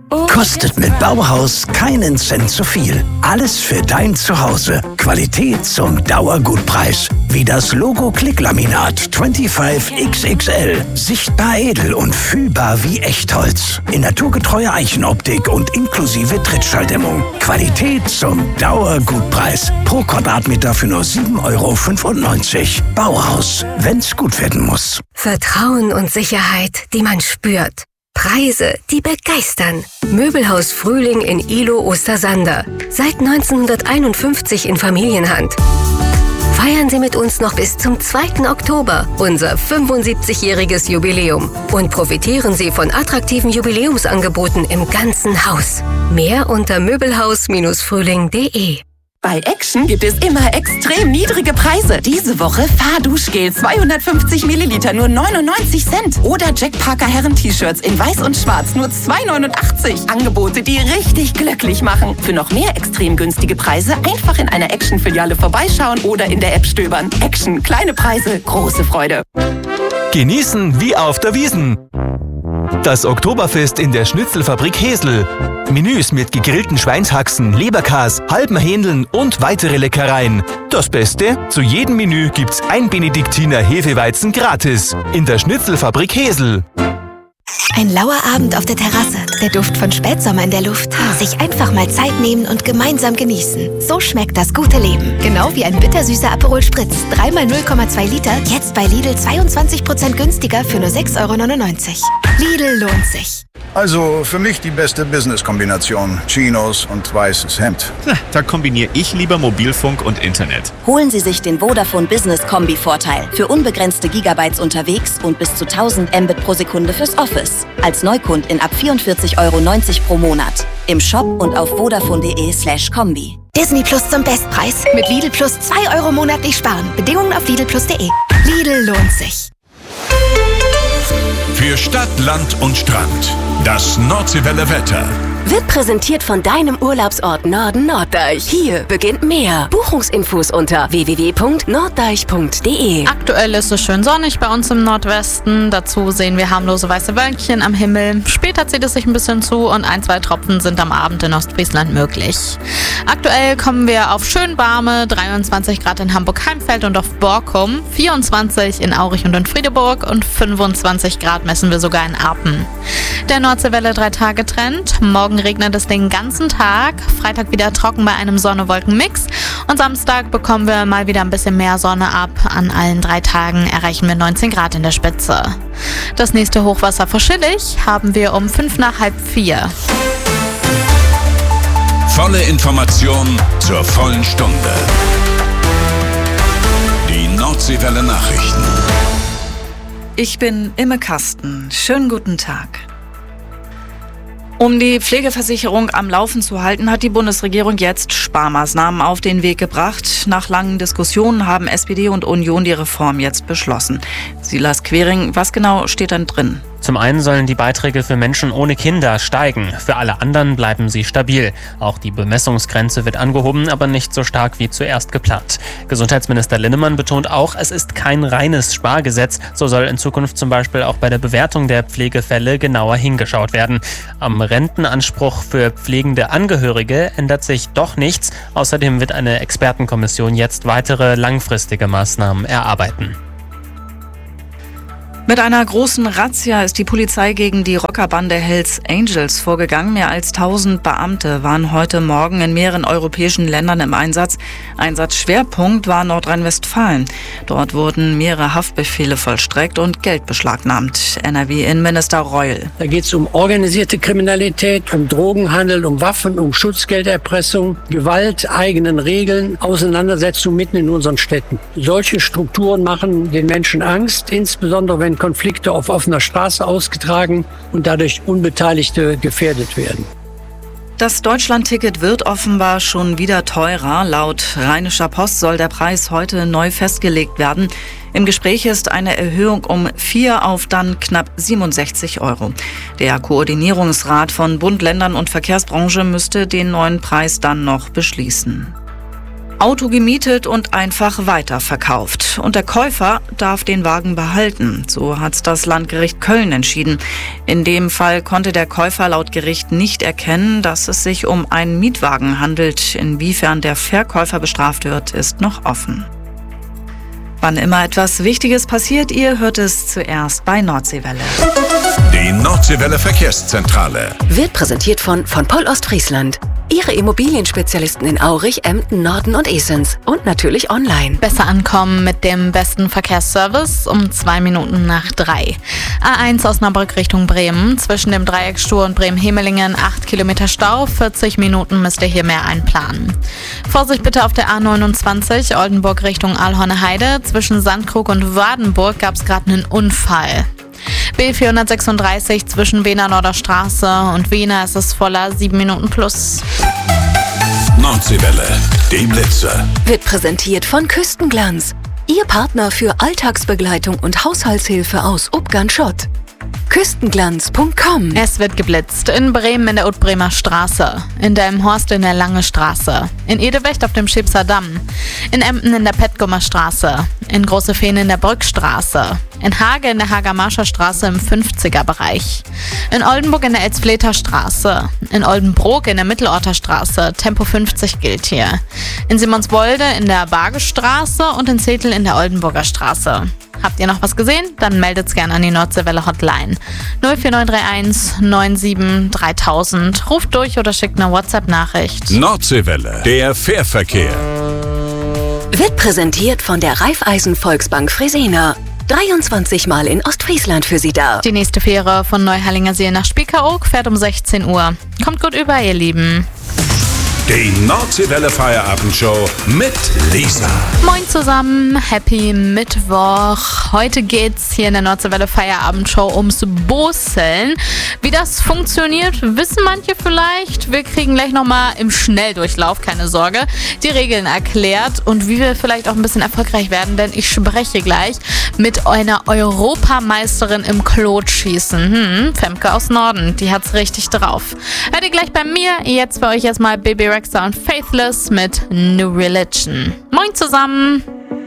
Kostet mit Bauhaus keinen Cent zu viel. Alles für dein Zuhause. Qualität zum Dauergutpreis. Wie das Logo Klicklaminat 25XXL. Sichtbar edel und fühlbar wie Echtholz. In naturgetreuer Eichenoptik und inklusive Trittschalldämmung. Qualität zum Dauergutpreis. Pro Quadratmeter für nur 7,95 €. Bauhaus, wenn's gut werden muss. Vertrauen und Sicherheit, die man spürt. Preise, die begeistern. Möbelhaus Frühling in Ilo Ostersander. Seit 1951 in Familienhand. Feiern Sie mit uns noch bis zum 2. Oktober unser 75-jähriges Jubiläum und profitieren Sie von attraktiven Jubiläumsangeboten im ganzen Haus. Mehr unter möbelhaus-frühling.de. Bei Action gibt es immer extrem niedrige Preise. Diese Woche Fahrduschgel 250 Milliliter nur 99 Cent. Oder Jack Parker Herren-T-Shirts in weiß und schwarz nur 2,89 €. Angebote, die richtig glücklich machen. Für noch mehr extrem günstige Preise einfach in einer Action-Filiale vorbeischauen oder in der App stöbern. Action, kleine Preise, große Freude. Genießen wie auf der Wiesn. Das Oktoberfest in der Schnitzelfabrik Hesel. Menüs mit gegrillten Schweinshaxen, Leberkas, halben Hähndeln und weitere Leckereien. Das Beste? Zu jedem Menü gibt's ein Benediktiner Hefeweizen gratis. In der Schnitzelfabrik Hesel. Ein lauer Abend auf der Terrasse, der Duft von Spätsommer in der Luft. Sich einfach mal Zeit nehmen und gemeinsam genießen. So schmeckt das gute Leben. Genau wie ein bittersüßer Aperol Spritz. 3 x 0,2 Liter, jetzt bei Lidl 22% günstiger für nur 6,99 €. Lidl lohnt sich. Also für mich die beste Business-Kombination. Chinos und weißes Hemd. Da kombiniere ich lieber Mobilfunk und Internet. Holen Sie sich den Vodafone Business Kombi-Vorteil. Für unbegrenzte Gigabytes unterwegs und bis zu 1000 Mbit pro Sekunde fürs Office. Als Neukundin ab 44,90 € pro Monat. Im Shop und auf vodafone.de/kombi. Disney Plus zum Bestpreis. Mit Lidl Plus 2 € monatlich sparen. Bedingungen auf lidlplus.de. Lidl lohnt sich. Für Stadt, Land und Strand. Das Nordseewelle Wetter. Wird präsentiert von deinem Urlaubsort Norden Norddeich. Hier beginnt mehr. Buchungsinfos unter www.norddeich.de. Aktuell ist es schön sonnig bei uns im Nordwesten. Dazu sehen wir harmlose weiße Wölkchen am Himmel. Später zieht es sich ein bisschen zu und 1-2 Tropfen sind am Abend in Ostfriesland möglich. Aktuell kommen wir auf schön warme 23 Grad in Hamburg-Heimfeld und auf Borkum, 24 in Aurich und in Friedeburg und 25 Grad messen wir sogar in Arpen. Der Nordseewelle 3-Tage-Trend. Morgen regnet es den ganzen Tag, Freitag wieder trocken bei einem Sonne-Wolken-Mix und Samstag bekommen wir mal wieder ein bisschen mehr Sonne ab. An allen 3 Tagen erreichen wir 19 Grad in der Spitze. Das nächste Hochwasser vor Schillig haben wir um 3:55. Volle Information zur vollen Stunde. Die Nordseewelle Nachrichten. Ich bin Imme Kasten. Schönen guten Tag. Um die Pflegeversicherung am Laufen zu halten, hat die Bundesregierung jetzt Sparmaßnahmen auf den Weg gebracht. Nach langen Diskussionen haben SPD und Union die Reform jetzt beschlossen. Silas Quering, was genau steht dann drin? Zum einen sollen die Beiträge für Menschen ohne Kinder steigen. Für alle anderen bleiben sie stabil. Auch die Bemessungsgrenze wird angehoben, aber nicht so stark wie zuerst geplant. Gesundheitsminister Linnemann betont auch, es ist kein reines Spargesetz. So soll in Zukunft zum Beispiel auch bei der Bewertung der Pflegefälle genauer hingeschaut werden. Am Rentenanspruch für pflegende Angehörige ändert sich doch nichts. Außerdem wird eine Expertenkommission jetzt weitere langfristige Maßnahmen erarbeiten. Mit einer großen Razzia ist die Polizei gegen die Rockerbande Hells Angels vorgegangen. Mehr als 1000 Beamte waren heute Morgen in mehreren europäischen Ländern im Einsatz. Einsatzschwerpunkt war Nordrhein-Westfalen. Dort wurden mehrere Haftbefehle vollstreckt und Geld beschlagnahmt. NRW-Innenminister Reul. Da geht es um organisierte Kriminalität, um Drogenhandel, um Waffen, um Schutzgelderpressung, Gewalt, eigenen Regeln, Auseinandersetzungen mitten in unseren Städten. Solche Strukturen machen den Menschen Angst, insbesondere wenn Konflikte auf offener Straße ausgetragen und dadurch Unbeteiligte gefährdet werden. Das Deutschland-Ticket wird offenbar schon wieder teurer. Laut Rheinischer Post soll der Preis heute neu festgelegt werden. Im Gespräch ist eine Erhöhung um 4 auf dann knapp 67 €. Der Koordinierungsrat von Bund, Ländern und Verkehrsbranche müsste den neuen Preis dann noch beschließen. Auto gemietet und einfach weiterverkauft. Und der Käufer darf den Wagen behalten. So hat das Landgericht Köln entschieden. In dem Fall konnte der Käufer laut Gericht nicht erkennen, dass es sich um einen Mietwagen handelt. Inwiefern der Verkäufer bestraft wird, ist noch offen. Wann immer etwas Wichtiges passiert, ihr hört es zuerst bei Nordseewelle. Die Nordseewelle Verkehrszentrale Wird präsentiert von Poll Ostfriesland. Ihre Immobilienspezialisten in Aurich, Emden, Norden und Esens. Und natürlich online. Besser ankommen mit dem besten Verkehrsservice um 2 Minuten nach 3. A1 Osnabrück Richtung Bremen. Zwischen dem Dreieck Stur und Bremen-Hemelingen 8 Kilometer Stau. 40 Minuten müsst ihr hier mehr einplanen. Vorsicht bitte auf der A29 Oldenburg Richtung Alhorner Heide. Zwischen Sandkrug und Wadenburg gab es gerade einen Unfall. B436 zwischen Wiener Norderstraße und Wiener ist es voller, 7 Minuten plus. Nordseewelle, die Blitzer. Wird präsentiert von Küstenglanz. Ihr Partner für Alltagsbegleitung und Haushaltshilfe aus Ubgan-Schott. Küstenglanz.com. Es wird geblitzt. In Bremen in der Utbremer Straße. In Delmenhorst in der Lange Straße. In Edewecht auf dem Schepser Damm. In Emden in der Petgummer Straße. In Große Fehne in der Brückstraße. In Hage in der Hager-Marscher Straße im 50er-Bereich. In Oldenburg in der Elzfleter Straße. In Oldenbrook in der Mittelorter Straße. Tempo 50 gilt hier. In Simonswolde in der Bargestraße und in Zetel in der Oldenburger Straße. Habt ihr noch was gesehen? Dann meldet's gerne an die Nordseewelle Hotline. 04931 97 3000. Ruft durch oder schickt eine WhatsApp-Nachricht. Nordseewelle, der Fährverkehr. Wird präsentiert von der Raiffeisen Volksbank Fresenier. 23 Mal in Ostfriesland für Sie da. Die nächste Fähre von Neuhallingersee nach Spiekeroog fährt um 16 Uhr. Kommt gut über, ihr Lieben. Die Nordseewelle Feierabendshow mit Lisa. Moin zusammen, happy Mittwoch. Heute geht's hier in der Nordseewelle Feierabendshow ums Boseln. Wie das funktioniert, wissen manche vielleicht. Wir kriegen gleich nochmal im Schnelldurchlauf, keine Sorge, die Regeln erklärt und wie wir vielleicht auch ein bisschen erfolgreich werden, denn ich spreche gleich mit einer Europameisterin im Klotschießen. Femke aus Norden, die hat's richtig drauf. Hört ihr gleich bei mir. Jetzt für euch erstmal Baby Rexha und Faithless mit New Religion. Moin zusammen!